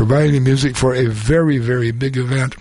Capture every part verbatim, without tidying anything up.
providing the music for a very, very big event.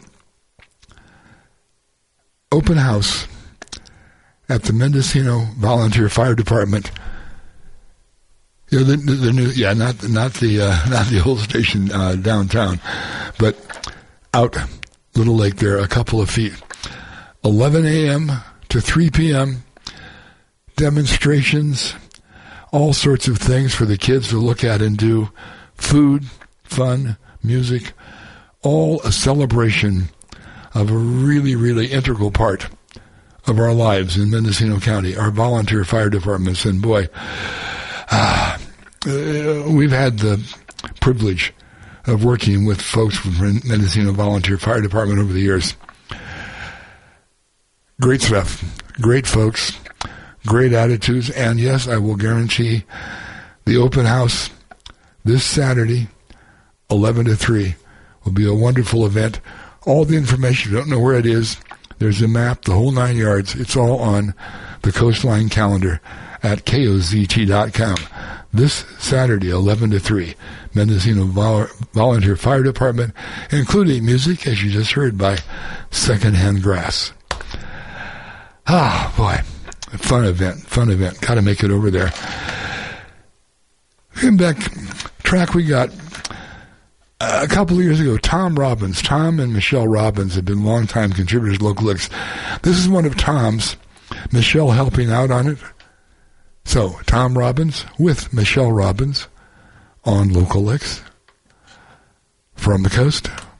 Open house at the Mendocino Volunteer Fire Department. You know, the, the, the new, yeah, not not the uh, not the old station uh, downtown, but out Little Lake there, a couple of feet. eleven a.m. to three p.m. Demonstrations, all sorts of things for the kids to look at and do. Food, fun, music, all a celebration of a really, really integral part of our lives in Mendocino County, our volunteer fire departments. And boy, uh, we've had the privilege of working with folks from Mendocino Volunteer Fire Department over the years. Great stuff. Great folks. Great attitudes. And yes, I will guarantee the open house this Saturday, eleven to three, will be a wonderful event. All the information, if you don't know where it is, there's a map, the whole nine yards. It's all on the Coastline calendar at K O Z T dot com. This Saturday, eleven to three, Mendocino Vol- Volunteer Fire Department, including music, as you just heard, by Secondhand Grass. Ah, boy. Fun event, fun event. Got to make it over there. Came back, track we got a couple of years ago, Tom Robbins. Tom and Michelle Robbins have been longtime contributors to Local Licks. This is one of Tom's. Michelle helping out on it. So, Tom Robbins with Michelle Robbins on Local Licks from the coast.